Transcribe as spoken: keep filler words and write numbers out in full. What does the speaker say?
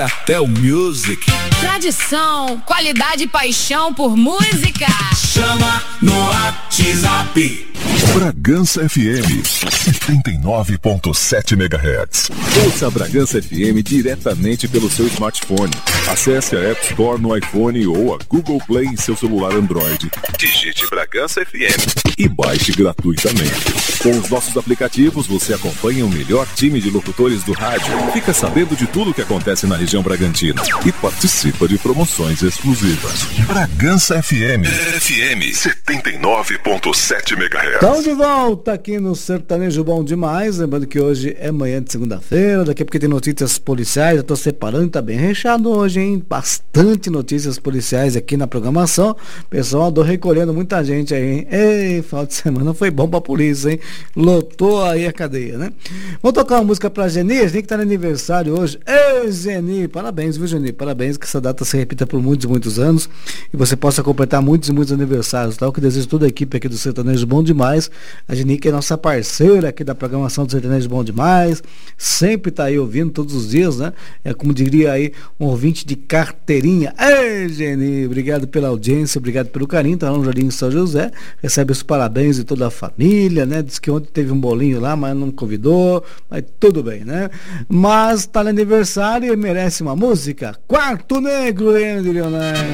Tel Music. Tradição, qualidade e paixão por música. Chama no WhatsApp. Bragança F M, setenta e nove ponto sete megahertz. Ouça a Bragança F M diretamente pelo seu smartphone. Acesse a App Store no iPhone ou a Google Play em seu celular Android. Digite Bragança F M e baixe gratuitamente. Com os nossos aplicativos, você acompanha o melhor time de locutores do rádio, fica sabendo de tudo o que acontece na região Bragantina e participa de promoções exclusivas. Bragança F M, F M setenta e nove ponto sete megahertz. Estamos de volta aqui no Sertanejo Bom Demais. Lembrando que hoje é manhã de segunda-feira, daqui a pouco tem notícias policiais. Eu tô separando, tá bem recheado hoje, hein? Bastante notícias policiais aqui na programação. Pessoal, andou recolhendo muita gente aí, hein? Ei, final de semana foi bom pra polícia, hein? Lotou aí a cadeia, né? Vamos tocar uma música pra Geni, a gente que tá no aniversário hoje. Ei, Geni, parabéns, viu, Geni? Parabéns, que essa data se repita por muitos e muitos anos e você possa completar muitos e muitos aniversários, tá? Eu que desejo toda a equipe aqui do Sertanejo Bom Demais. A Geni, que é nossa parceira aqui da programação do Sertanejo Bom Demais, sempre tá aí ouvindo todos os dias, né? É como diria aí um ouvinte de carteirinha. Ei, Geni, obrigado pela audiência, obrigado pelo carinho, tá lá no Jardim São José, recebe os parabéns de toda a família, né? Diz que ontem teve um bolinho lá, mas não convidou, mas tudo bem, né? Mas tá no aniversário e merece uma música. Quarto Negro, hein, Leonardo?